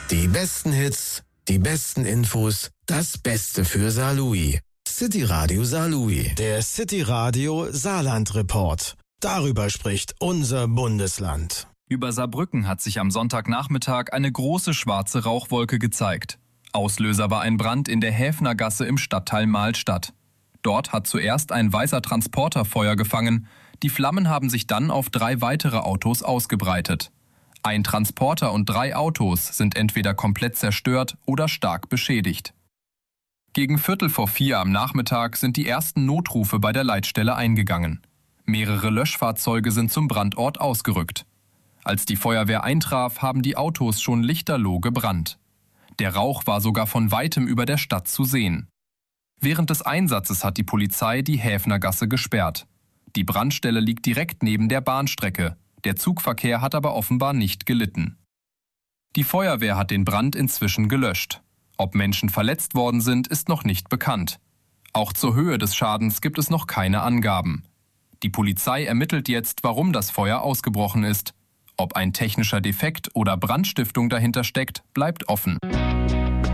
Die besten Hits, die besten Infos, das Beste für Saarlouis. City Radio Saarlouis. Der City Radio Saarland Report. Darüber spricht unser Bundesland. Über Saarbrücken hat sich am Sonntagnachmittag eine große schwarze Rauchwolke gezeigt. Auslöser war ein Brand in der Häfnergasse im Stadtteil Mahlstadt. Dort hat zuerst ein weißer Transporter Feuer gefangen. Die Flammen haben sich dann auf 3 weitere Autos ausgebreitet. Ein Transporter und 3 Autos sind entweder komplett zerstört oder stark beschädigt. Gegen 3:45 am Nachmittag sind die ersten Notrufe bei der Leitstelle eingegangen. Mehrere Löschfahrzeuge sind zum Brandort ausgerückt. Als die Feuerwehr eintraf, haben die Autos schon lichterloh gebrannt. Der Rauch war sogar von weitem über der Stadt zu sehen. Während des Einsatzes hat die Polizei die Häfnergasse gesperrt. Die Brandstelle liegt direkt neben der Bahnstrecke. Der Zugverkehr hat aber offenbar nicht gelitten. Die Feuerwehr hat den Brand inzwischen gelöscht. Ob Menschen verletzt worden sind, ist noch nicht bekannt. Auch zur Höhe des Schadens gibt es noch keine Angaben. Die Polizei ermittelt jetzt, warum das Feuer ausgebrochen ist. Ob ein technischer Defekt oder Brandstiftung dahinter steckt, bleibt offen.